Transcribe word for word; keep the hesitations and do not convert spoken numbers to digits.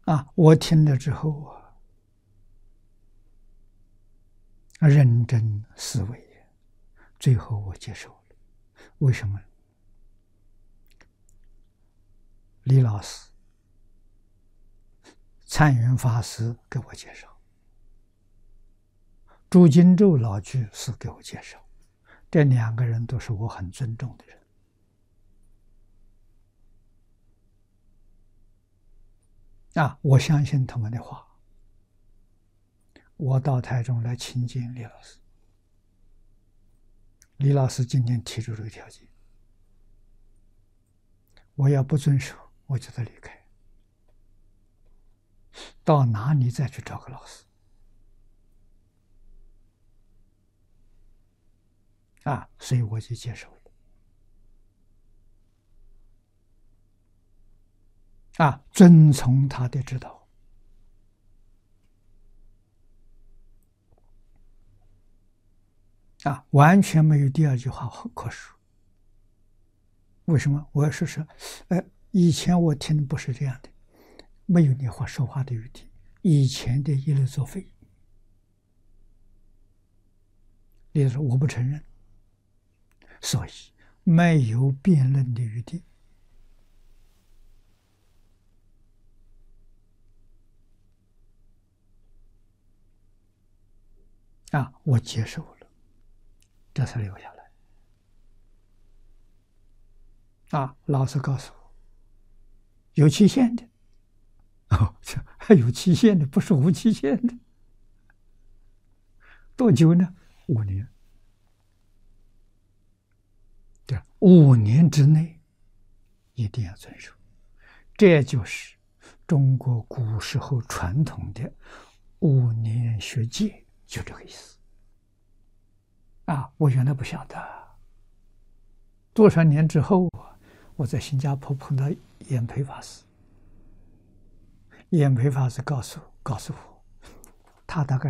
啊，我听了之后啊，认真思维，最后我接受了。为什么？李老师、参云法师给我介绍，朱金洲老居士给我介绍，这两个人都是我很尊重的人。啊，我相信他们的话。我到台中来亲近李老师，李老师今天提出这个条件，我要不遵守，我就得离开。到哪里再去找个老师？啊，所以我就接受了。啊，遵从他的指导。啊，完全没有第二句话可说。为什么？我要说是，呃，以前我听的不是这样的，没有你话说话的余地。以前的一律作废。也就是我不承认，所以没有辩论的余地。啊，我接受了，这才留下来。啊，老师告诉我，有期限的。哦，还有期限的，不是无期限的。多久呢？五年。对，五年之内一定要遵守。这就是中国古时候传统的五年学戒，就这个意思。啊，我原来不晓得。多少年之后，我在新加坡碰到演培法师，演培法师告诉告诉我，他大概